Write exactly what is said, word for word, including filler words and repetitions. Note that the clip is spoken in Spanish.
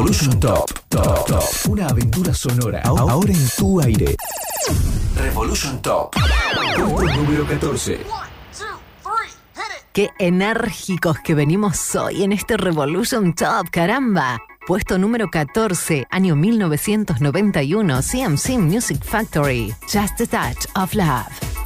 Revolution Top, Top, Top. Una aventura sonora. Ahora en tu aire. Revolution Top. Puesto número catorce. Qué enérgicos que venimos hoy en este Revolution Top, caramba. Puesto número catorce, año mil novecientos noventa y uno, C M C Music Factory. Just a Touch of Love.